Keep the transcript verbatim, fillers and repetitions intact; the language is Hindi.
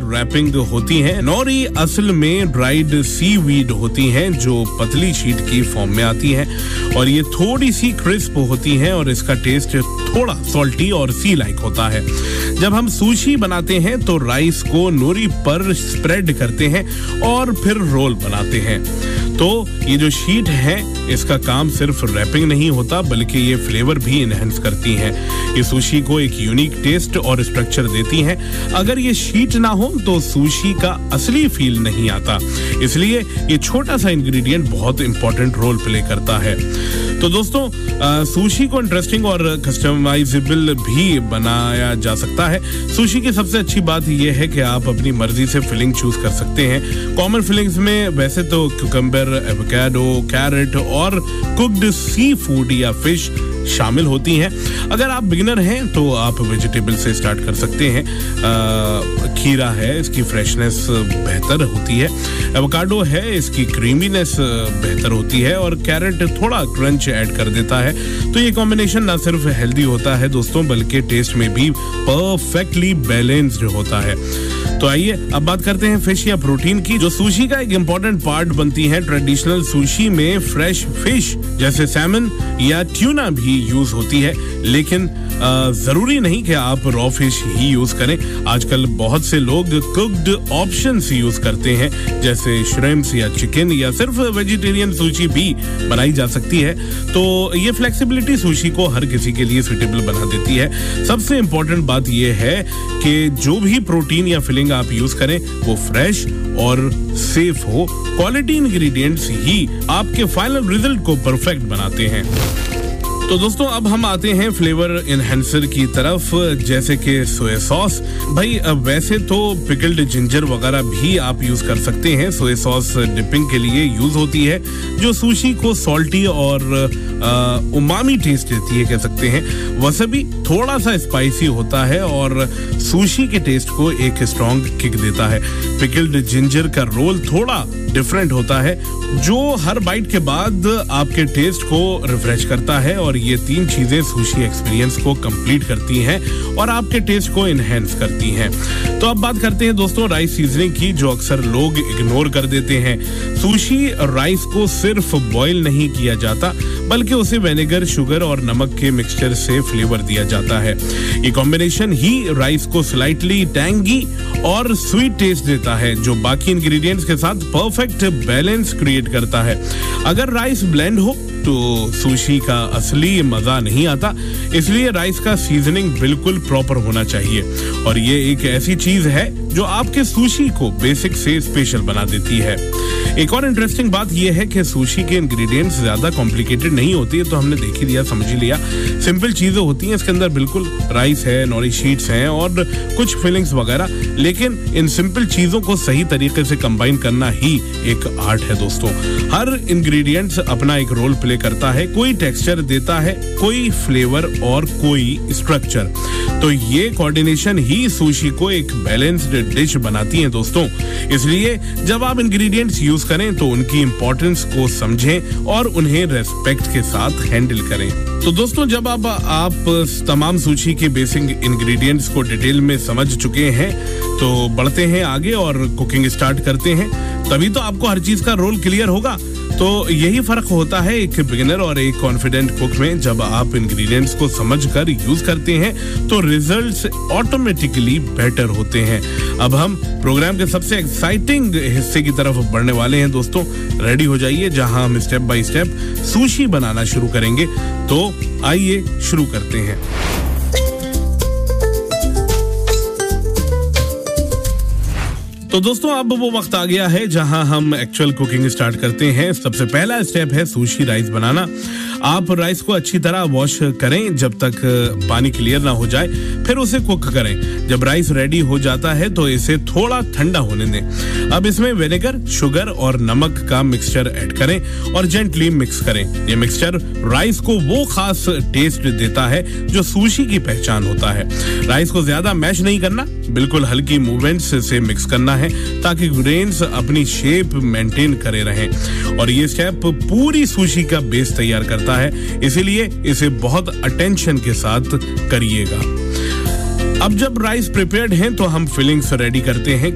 रैपिंग होती है। नोरी असल में ड्राइड सीवीड होती हैं जो पतली शीट की फॉर्म में आती है और ये थोड़ी सी क्रिस्प होती हैं और इसका टेस्ट थोड़ा सॉल्टी और सी लाइक होता है। जब हम सुशी बनाते हैं तो राइस को नोरी पर स्प्रेड करते हैं और फिर रोल बनाते हैं। तो ये जो शीट है इसका काम सिर्फ रैपिंग नहीं होता बल्कि ये फ्लेवर भी इनहेंस करती हैं। ये सुशी को एक यूनिक टेस्ट और स्ट्रक्चर देती हैं। अगर ये शीट ना हो तो सुशी का असली फील नहीं आता, इसलिए ये छोटा सा इंग्रेडिएंट बहुत इंपॉर्टेंट रोल प्ले करता है। तो दोस्तों आ, सुशी को इंटरेस्टिंग और कस्टमाइजेबल भी बनाया जा सकता है। सुशी की सबसे अच्छी बात यह है कि आप अपनी मर्जी से फिलिंग चूज कर सकते हैं। कॉमन फिलिंग्स में वैसे तो क्यूकम्बर, एवोकाडो, कैरेट और कुक्ड सी फूड या फिश शामिल होती हैं। अगर आप बिगिनर हैं तो आप वेजिटेबल से स्टार्ट कर सकते हैं। आ, खीरा है, इसकी फ्रेशनेस बेहतर होती है। एवोकाडो है, इसकी क्रीमीनेस बेहतर होती है और कैरेट थोड़ा क्रंच ऐड कर देता है। तो ये कॉम्बिनेशन ना सिर्फ हेल्दी होता है दोस्तों बल्कि टेस्ट में भी परफेक्टली बैलेंस्ड होता है। तो आइए अब बात करते हैं फिश या प्रोटीन की, जो सुशी का एक इम्पोर्टेंट पार्ट बनती है। ट्रेडिशनल सुशी में फ्रेश फिश जैसे सैमन या ट्यूना भी यूज होती है, लेकिन आ, जरूरी नहीं कि आप रॉ फिश ही यूज करें। आजकल बहुत से लोग कुक्ड ऑप्शंस यूज करते हैं जैसे श्रिम्प्स या चिकन, या सिर्फ वेजिटेरियन सुशी भी बनाई जा सकती है। तो ये फ्लेक्सिबिलिटी सुशी को हर किसी के लिए सुटेबल बना देती है। सबसे इम्पोर्टेंट बात यह है कि जो भी प्रोटीन या फिलिंग आप यूज करें वो फ्रेश और सेफ हो। क्वालिटी इंग्रेडिएंट्स ही आपके फाइनल रिजल्ट को परफेक्ट बनाते हैं। तो दोस्तों अब हम आते हैं फ्लेवर इनहेंसर की तरफ, जैसे कि सोया सॉस। भाई वैसे तो पिकल्ड जिंजर वगैरह भी आप यूज कर सकते हैं। सोया सॉस डिपिंग के लिए यूज होती है जो सुशी को सॉल्टी और उमामी टेस्ट देती है कह सकते हैं। वसाबी थोड़ा सा स्पाइसी होता है और सुशी के टेस्ट को एक स्ट्रॉन्ग किक देता है। पिकल्ड जिंजर का रोल थोड़ा डिफरेंट होता है जो हर बाइट के बाद आपके टेस्ट को रिफ्रेश करता है और ये तीन चीजें सुशी एक्सपीरियंस को कंप्लीट करती हैं और आपके टेस्ट को इनहेंस करती हैं। तो अब बात करते हैं दोस्तों राइस सीजनिंग की, जो अक्सर लोग इग्नोर कर देते हैं। सुशी राइस को सिर्फ बॉईल नहीं किया जाता बल्कि उसे विनेगर, शुगर और नमक के मिक्सचर से फ्लेवर दिया जाता है। ये कॉम्बिनेशन ही राइस को स्लाइटली टैंगी और स्वीट टेस्ट देता है जो बाकी इंग्रेडिएंट्स के साथ परफेक्ट बैलेंस क्रिएट करता है। अगर राइस ब्लेंड हो तो सुशी का असली मजा नहीं आता, इसलिए राइस का सीजनिंग बिल्कुल प्रॉपर होना चाहिए और ये एक ऐसी चीज है जो आपके सुशी को बेसिक से स्पेशल बना देती है। एक और इंटरेस्टिंग बात यह है कि सुशी के इंग्रेडिएंट्स ज्यादा कॉम्प्लिकेटेड नहीं होती है, तो हमने देख ही लिया, समझ ही लिया। सिंपल चीजें होती हैं इसके अंदर, बिल्कुल राइस है, नोरी शीट्स हैं और कुछ फिलिंग्स वगैरह, लेकिन इन सिंपल चीजों को सही तरीके से कंबाइन करना ही एक आर्ट है दोस्तों। हर इंग्रेडिएंट्स अपना एक रोल प्ले करता है, कोई टेक्सचर देता है, कोई फ्लेवर और कोई स्ट्रक्चर। तो ये कोऑर्डिनेशन ही सुशी को एक बैलेंस्ड डिश बनाती है दोस्तों। इसलिए जब आप इंग्रेडिएंट्स यूज करें तो उनकी इंपॉर्टेंस को समझें और उन्हें रेस्पेक्ट के साथ हैंडल करें। तो दोस्तों जब आप आप तमाम सुशी के बेसिक इंग्रेडिएंट्स को डिटेल में समझ चुके हैं तो बढ़ते हैं आगे और कुकिंग स्टार्ट करते हैं, तभी तो आपको हर चीज का रोल क्लियर होगा। तो यही फर्क होता है एक बिगिनर और एक कॉन्फिडेंट कुक में। जब आप इंग्रेडिएंट्स को समझकर यूज करते हैं तो रिजल्ट्स ऑटोमेटिकली बेटर होते हैं। अब हम प्रोग्राम के सबसे एक्साइटिंग हिस्से की तरफ बढ़ने वाले हैं दोस्तों। रेडी हो जाइए जहां हम स्टेप बाय स्टेप सुशी बनाना शुरू करेंगे। तो आइए शुरू करते हैं। तो दोस्तों अब वो वक्त आ गया है जहां हम एक्चुअल कुकिंग स्टार्ट करते हैं। सबसे पहला स्टेप है सुशी राइस बनाना। आप राइस को अच्छी तरह वॉश करें जब तक पानी क्लियर ना हो जाए, फिर उसे कुक करें। जब राइस रेडी हो जाता है तो इसे थोड़ा ठंडा होने दें। अब इसमें विनेगर, शुगर और नमक का मिक्सचर ऐड करें और जेंटली मिक्स करें। ये मिक्सचर राइस को वो खास टेस्ट देता है जो सुशी की पहचान होता है। राइस को ज्यादा मैश नहीं करना, बिल्कुल हल्की मूवमेंट्स से मिक्स करना है ताकि ग्रेन्स अपनी शेप मेंटेन करे रहें। और ये स्टेप पूरी सुशी का बेस तैयार करता है, इसीलिए इसे बहुत अटेंशन के साथ करिएगा। अब जब राइस प्रिपेयर्ड हैं तो हम फिलिंग्स रेडी करते हैं।